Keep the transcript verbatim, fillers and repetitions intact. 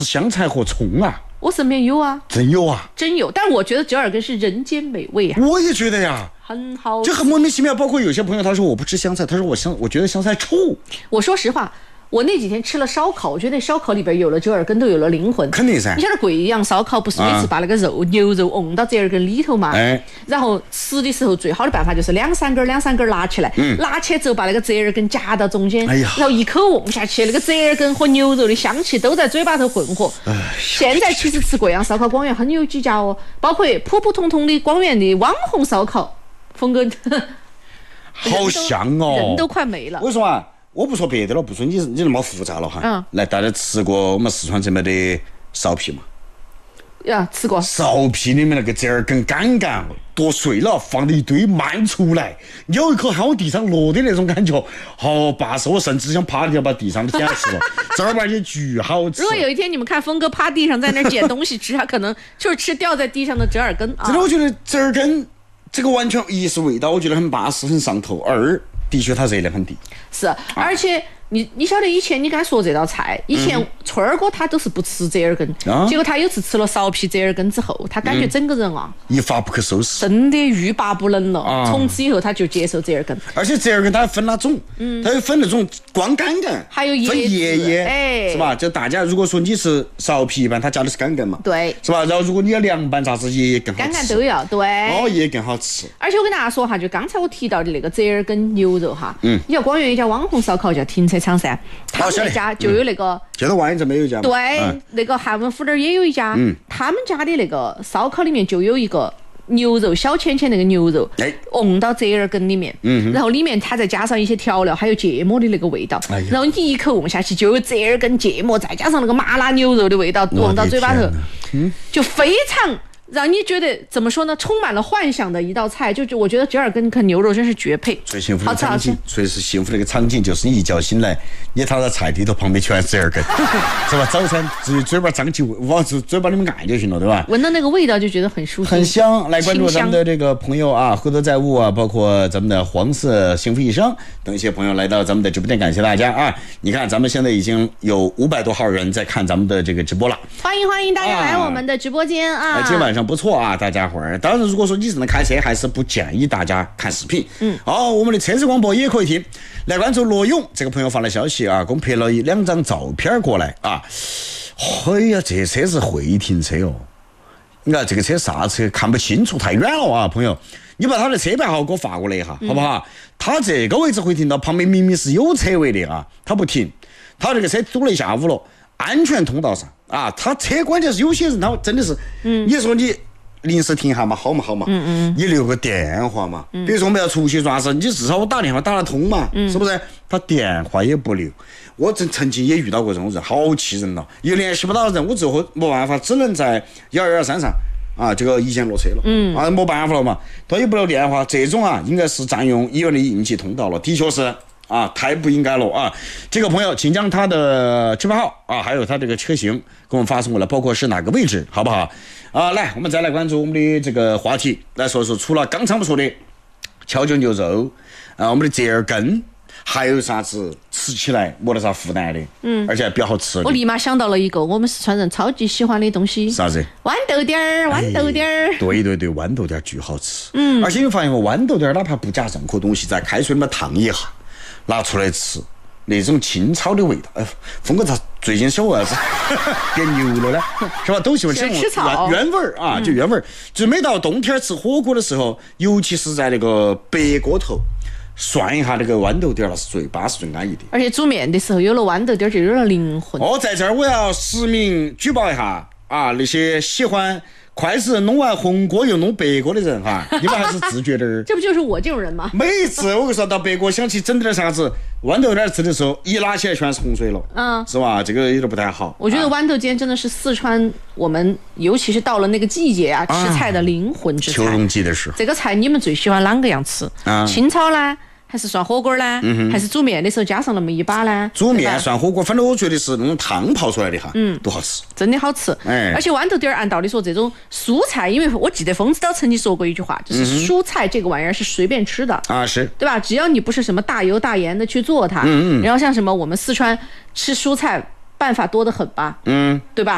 香菜和葱啊。 我身边有啊， 真有啊， 真有。但我觉得折耳根是人间美味啊。 我也觉得呀， 很好， 这很莫名其妙。包括有些朋友他说我不吃香菜，他说我香，我觉得香菜臭。 我说实话。我那几天吃了烧烤，我觉得那烧烤里边有了折耳根，都有了灵魂。 肯定噻！ 你晓得贵阳烧烤不是每次把那个肉、啊、牛肉瓮到折耳根里头嘛？ 哎， 然后吃的时候最好的办法就是两三根两三根拿起来，嗯，拿起来之后把那个折耳根夹到中间，哎呀，然后一口瓮下去，那个折耳根和牛肉的香气都在嘴巴头混合。哎，现在其实吃贵阳烧烤广元很有几家哦，包括普普通通的广元的网红烧烤，峰哥， 好香哦， 人都快没了。 我说啊。我不说别的了，不说你你那么复杂了哈。嗯。来，大家吃过我们四川这边的苕皮吗？ 呀，吃过。 苕皮里面那个折耳根干干剁碎了，放了一堆慢出来，咬一口还往地上落的那种感觉，好巴适！我甚至想趴地把地上的捡吃了。正儿八经巨好吃。 如果有一天你们看峰哥趴地上在那捡东西吃，他可能就是吃掉在地上的折耳根啊。 真的，我觉得折耳根这个完全一是味道，我觉得很巴适，很上头；二。的确，它热量很低。 是，而且你你晓得以前你刚说这道菜，以前春儿哥他都是不吃折耳根，嗯、结果他有次吃了苕皮折耳根之后，他感觉整个人啊、 嗯、一发不可收拾， 真的欲罢不能了。啊、从此以后他就接受折耳根。 而且折耳根它分那种，嗯，它有分那种光干根， 还有分叶叶， 哎， 是吧？就大家如果说你是苕皮，一般它加的是干根嘛， 对， 是吧？然后如果你要凉拌啥子，叶叶更好吃， 干干都要，对， 哦，叶更好吃。 而且我跟大家说哈，就刚才我提到的那个折耳根牛肉哈，嗯，你要广元有一家网红烧烤叫停车场噻。他们那家就有那个， 现在万一这没有一家。 对，嗯、那个汉文府那儿也有一家，嗯，他们家的那个烧烤里面就有一个牛肉小浅浅那个牛肉，哎，瓮到折耳根里面，嗯，然后里面它再加上一些调料，还有芥末的那个味道，哎、然后你一口瓮下去就有折耳根、芥末，再加上那个麻辣牛肉的味道，瓮到嘴巴头，嗯，就非常。让你觉得怎么说呢？充满了幻想的一道菜，就就我觉得折耳根跟牛肉真是绝配。 最幸福的场景，最是幸福的一个场景，就是你一觉醒来，你躺在菜地头，旁边全是折耳根，是吧？早餐只有嘴巴张起，往嘴巴里面按就行了，对吧？ 闻到那个味道就觉得很舒服， 很香。来关注咱们的这个朋友啊，合作载物啊，包括咱们的黄色幸福一生等一些朋友来到咱们的直播间，感谢大家啊！你看，咱们现在已经有五百多号人在看咱们的这个直播了， 欢迎欢迎大家来我们的直播间啊！ 今天晚上不错啊，大家伙儿。当然，如果说你只能开车，还是不建议大家看视频。嗯，哦，我们的车子广播也可以听。来关注罗勇这个朋友发来消息啊，给我们拍了一两张照片过来啊。哎呀，这车是会停车哦。你看这个车啥车看不清楚，太远了啊，朋友。你把他的车牌号给我发过来一下，嗯、好不好？他这个位置会停到旁边明明是有车位的啊，他不停，他这个车堵了一下午了。安全通道上啊，他车关键是有些人他真的是，嗯，你说你临时停下嘛，好嘛好嘛，嗯嗯，你留个电话嘛，嗯、比如说我们要出去啥事，你至少我打电话打得通嘛，嗯、是不是？他电话也不留，我曾曾经也遇到过这种人，好气人了，一联系不到人，我最后没办法，只能在幺二二三上啊，这个一键落车了，嗯，啊，没办法了嘛，他也不留电话，这种啊，应该是占用医院的应急通道了，的确是。啊，太不应该了啊！这个朋友，请将他的车牌号啊，还有他这个车型给我们发送过来，包括是哪个位置，好不好？啊，来，我们再来关注我们的这个话题，来说说除了刚才我们说的荞酒牛肉啊，我们的折耳根，还有啥子吃起来没得啥负担的，嗯，而且还比较好吃的。 我立马想到了一个我们四川人超级喜欢的东西， 啥子？ 豌豆丁儿，豌豆丁儿、哎。 对对对，豌豆丁儿巨好吃，嗯，而且你发现没，豌豆丁儿哪怕不加任何东西，在开水里面烫一下。拿出来吃，那种清炒的味道，哎，峰哥他最近小娃子变牛了呢，是吧？都喜欢吃原原味儿啊，就原味儿。就每到冬天吃火锅的时候，尤其是在那个白锅头涮一下那个豌豆丁儿，那是最巴适、最安逸的。 而且煮面的时候，有了豌豆丁儿就有了灵魂。 哦，在这儿我要实名举报一下啊，那些喜欢。筷子弄完红锅又弄白锅的人哈，你们还是自觉点儿。 这不就是我这种人吗？ 每次我跟你说到白锅想起整点啥子豌豆点吃的时候，一拿起来全是洪水了，嗯，是吧？这个有点不太好。 我觉得豌豆尖真的是四川我们，尤其是到了那个季节啊，吃菜的灵魂之菜。 秋冬季的时候， 这个菜你们最喜欢啷个样吃？啊，清炒呢？还是涮火锅呢、嗯？还是煮面的时候加上那么一把呢？ 煮面涮火锅，反正我觉得是那种汤泡出来的哈，嗯，都好吃， 真的好吃。哎，而且豌豆丁儿按道理说这种蔬菜，因为我记得疯子导曾经说过一句话，就是蔬菜这个玩意儿是随便吃的啊，是对吧？只要你不是什么大油大盐的去做它，嗯嗯，然后像什么我们四川吃蔬菜办法多得很吧，嗯，对吧？